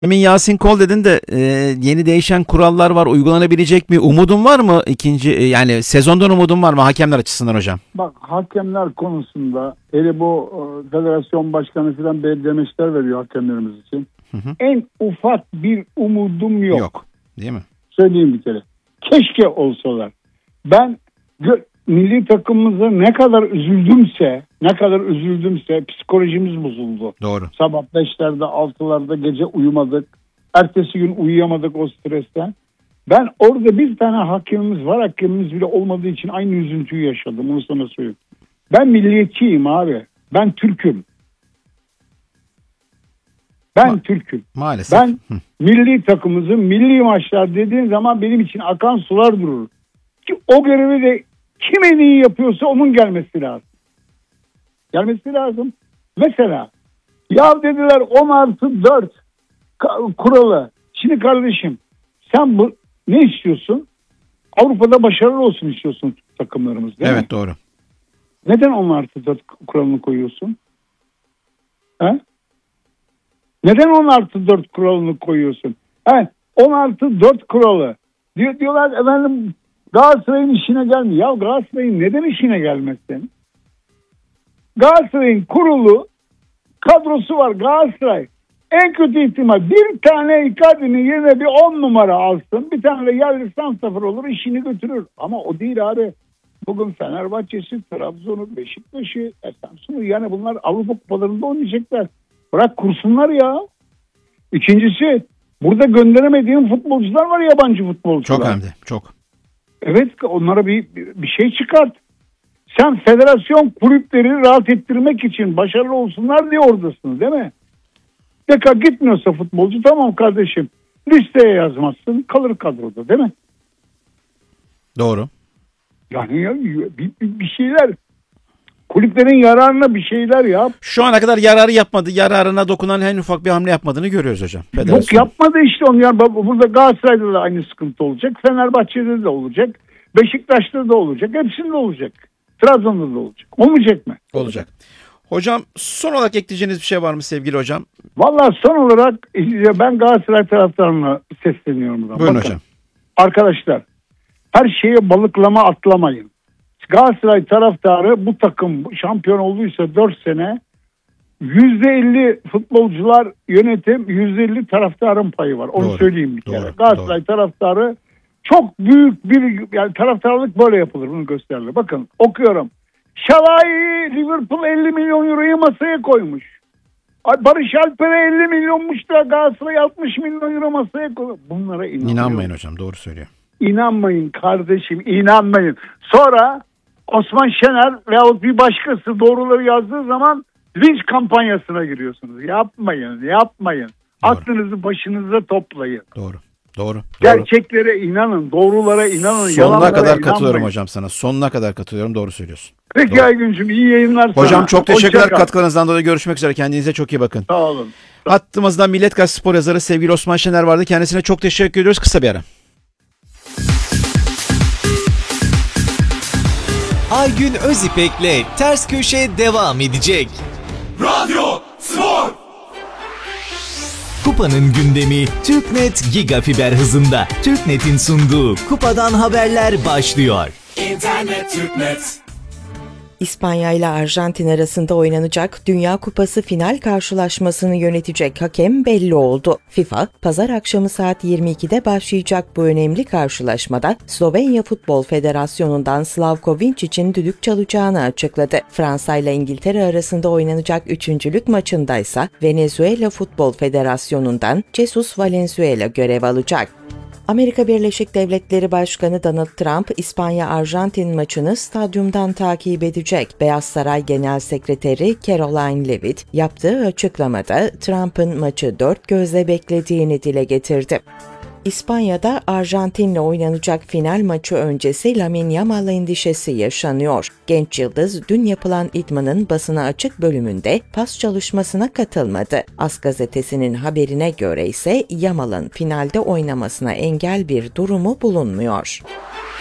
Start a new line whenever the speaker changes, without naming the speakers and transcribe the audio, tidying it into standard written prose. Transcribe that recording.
Demin Yasin Kol dedin de yeni değişen kurallar var. Uygulanabilecek mi? Umudun var mı? Yani sezondan umudun var mı hakemler açısından hocam?
Bak, hakemler konusunda hele bu federasyon başkanı falan demeçler veriyor hakemlerimiz için.
Hı hı.
En ufak bir umudum yok.
Yok. Değil mi?
Söyleyeyim bir kere. Keşke olsalar. Ben milli takımımıza ne kadar üzüldümse psikolojimiz bozuldu.
Doğru.
Sabah 5'lerde 6'larda gece uyumadık. Ertesi gün uyuyamadık o stresten. Ben orada bir tane hakemimiz bile olmadığı için aynı üzüntüyü yaşadım. Onu sana söyleyeyim. Ben milliyetçiyim abi. Ben Türk'üm. Türk'üm.
Maalesef.
Ben milli takımımızın milli maçlar dediğin zaman benim için akan sular durur. Ki o görevi de kim en iyi yapıyorsa onun gelmesi lazım. Mesela ya dediler 10+4 kuralı. Şimdi kardeşim sen ne istiyorsun? Avrupa'da başarılı olsun istiyorsun takımlarımız, değil mi?
Evet, doğru.
Neden 10+4 kuralını koyuyorsun? He? Neden 10+4 kuralını koyuyorsun? 10+4 kuralı. Diyorlar efendim Galatasaray'ın işine gelmiyor. Ya Galatasaray'ın neden işine gelmesin? Galatasaray'ın kurulu kadrosu var. Galatasaray en kötü ihtimal bir tane Icardi'nin yerine bir 10 numara alsın. Bir tane de yerli santrafor olur, işini götürür. Ama o değil abi. Bugün Fenerbahçe'si, Trabzon'u, Beşiktaş'ı, Samsun'u, yani bunlar Avrupa kupalarında oynayacaklar. Bırak kursunlar ya. İkincisi, burada gönderemediğim futbolcular var, yabancı futbolcular.
Çok hem de çok.
Evet, onlara bir şey çıkart. Sen federasyon kulüpleri rahat ettirmek için başarılı olsunlar diye oradasın, değil mi? Deka gitmiyorsa futbolcu, tamam kardeşim, listeye yazmazsın, kalır kadroda, değil mi?
Doğru.
Yani ya, bir şeyler, kulüplerin yararına bir şeyler yap.
Şu ana kadar yararı yapmadı. Yararına dokunan en ufak bir hamle yapmadığını görüyoruz hocam.
Yok, yapmadı işte onu. Yani burada Galatasaray'da da aynı sıkıntı olacak. Fenerbahçe'de de olacak. Beşiktaş'ta da olacak. Hepsinde olacak. Trabzon'da da olacak. Olmayacak mı?
Olacak. Hocam son olarak ekleyeceğiniz bir şey var mı sevgili hocam?
Vallahi son olarak ben Galatasaray taraftarına sesleniyorum.
Buyurun bakın, hocam.
Arkadaşlar, her şeye balıklama atlamayın. Galatasaray taraftarı, bu takım şampiyon olduysa 4 sene %50 futbolcular, yönetim, %50 taraftarın payı var. Onu söyleyeyim bir kere. Galatasaray taraftarı çok büyük yani taraftarlık böyle yapılır, bunu gösterirler. Bakın okuyorum. Şalai Liverpool 50 milyon euroyu masaya koymuş. Barış Alper'e 50 milyonmuş da Galatasaray 60 milyon euro masaya koymuş. Bunlara
İnanmayın hocam, doğru söylüyor.
İnanmayın kardeşim, inanmayın. Sonra Osman Şener veyahut bir başkası doğruları yazdığı zaman linç kampanyasına giriyorsunuz. Yapmayın. Doğru. Aklınızı başınıza toplayın.
Doğru.
Gerçeklere inanın, doğrulara inanın.
Sonuna kadar katılıyorum hocam sana. Sonuna kadar katılıyorum, doğru söylüyorsun.
Peki Aygüncüm, iyi yayınlar sana.
Hocam çok teşekkürler katkılarınızdan dolayı. Görüşmek üzere. Kendinize çok iyi bakın.
Sağ olun.
Hattımızda Milliyet Gazetesi spor yazarı sevgili Osman Şener vardı. Kendisine çok teşekkür ediyoruz. Kısa bir ara.
Aygün Özipek'le Ters Köşe devam edecek.
Radyo Spor.
Kupanın gündemi TürkNet Gigafiber hızında. TürkNet'in sunduğu Kupadan Haberler başlıyor.
İnternet TürkNet.
İspanya ile Arjantin arasında oynanacak Dünya Kupası final karşılaşmasını yönetecek hakem belli oldu. FIFA, pazar akşamı saat 22'de başlayacak bu önemli karşılaşmada Slovenya Futbol Federasyonu'ndan Slavko Vincic'in düdük çalacağını açıkladı. Fransa ile İngiltere arasında oynanacak üçüncülük maçında ise Venezuela Futbol Federasyonu'ndan Jesus Valenzuela görev alacak. Amerika Birleşik Devletleri Başkanı Donald Trump, İspanya-Arjantin maçını stadyumdan takip edecek. Beyaz Saray Genel Sekreteri Caroline Leavitt yaptığı açıklamada Trump'ın maçı dört gözle beklediğini dile getirdi. İspanya'da Arjantin'le oynanacak final maçı öncesi Lamine Yamal endişesi yaşanıyor. Genç yıldız dün yapılan idmanın basına açık bölümünde pas çalışmasına katılmadı. AS gazetesinin haberine göre ise Yamal'ın finalde oynamasına engel bir durumu bulunmuyor.